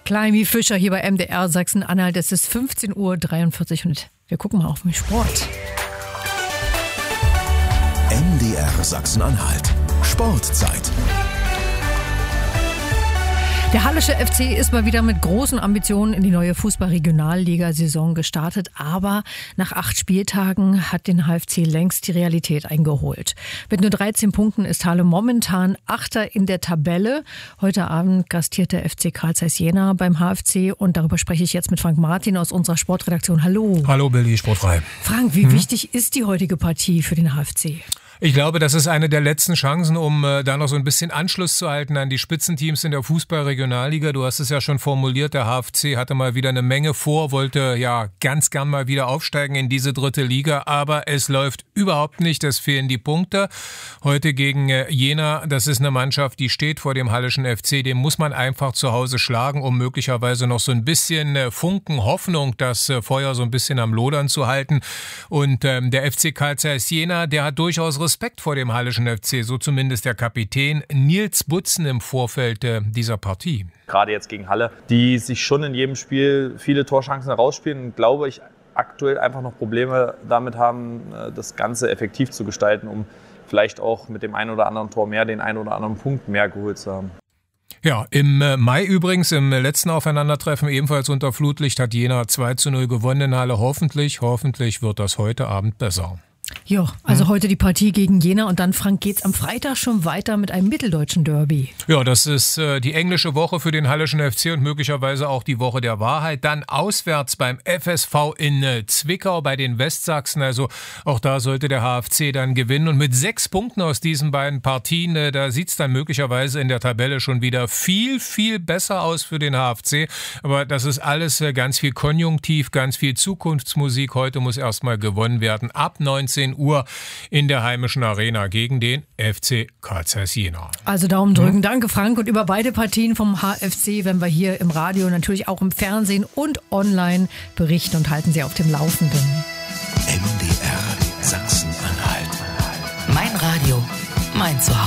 Klein Fischer hier bei MDR Sachsen-Anhalt. Es ist 15:43 Uhr und wir gucken mal auf den Sport. MDR Sachsen-Anhalt. Sportzeit. Der Hallische FC ist mal wieder mit großen Ambitionen in die neue Fußball-Regionalliga-Saison gestartet. Aber nach 8 Spieltagen hat den HFC längst die Realität eingeholt. Mit nur 13 Punkten ist Halle momentan Achter in der Tabelle. Heute Abend gastiert der FC Carl Zeiss Jena beim HFC. Und darüber spreche ich jetzt mit Frank Martin aus unserer Sportredaktion. Hallo. Hallo Billy, sportfrei. Frank, wie wichtig ist die heutige Partie für den HFC? Ich glaube, das ist eine der letzten Chancen, um da noch so ein bisschen Anschluss zu halten an die Spitzenteams in der Fußball-Regionalliga. Du hast es ja schon formuliert, der HFC hatte mal wieder eine Menge vor, wollte ja ganz gern mal wieder aufsteigen in diese 3. Liga, aber es läuft überhaupt nicht, es fehlen die Punkte. Heute gegen Jena, das ist eine Mannschaft, die steht vor dem Hallischen FC, den muss man einfach zu Hause schlagen, um möglicherweise noch so ein bisschen Funken Hoffnung, das Feuer so ein bisschen am Lodern zu halten. Und der FC Carl Zeiss Jena, der hat durchaus Respekt vor dem Hallischen FC, so zumindest der Kapitän Nils Butzen im Vorfeld dieser Partie. Gerade jetzt gegen Halle, die sich schon in jedem Spiel viele Torchancen herausspielen und glaube ich aktuell einfach noch Probleme damit haben, das Ganze effektiv zu gestalten, um vielleicht auch mit dem einen oder anderen Tor mehr, den einen oder anderen Punkt mehr geholt zu haben. Ja, im Mai übrigens, im letzten Aufeinandertreffen, ebenfalls unter Flutlicht, hat Jena 2:0 gewonnen in Halle. Hoffentlich wird das heute Abend besser. Ja, also heute die Partie gegen Jena und dann, Frank, geht's am Freitag schon weiter mit einem mitteldeutschen Derby. Ja, das ist die englische Woche für den Hallischen FC und möglicherweise auch die Woche der Wahrheit. Dann auswärts beim FSV in Zwickau bei den Westsachsen. Also auch da sollte der HFC dann gewinnen. Und mit 6 Punkten aus diesen beiden Partien, da sieht's dann möglicherweise in der Tabelle schon wieder viel, viel besser aus für den HFC. Aber das ist alles ganz viel Konjunktiv, ganz viel Zukunftsmusik. Heute muss erstmal gewonnen werden. Ab 19 Uhr in der heimischen Arena gegen den FC Carl Zeiss Jena. Also Daumen drücken. Danke, Frank. Und über beide Partien vom HFC werden wir hier im Radio, natürlich auch im Fernsehen und online berichten und halten Sie auf dem Laufenden. MDR Sachsen-Anhalt. Mein Radio, mein Zuhause.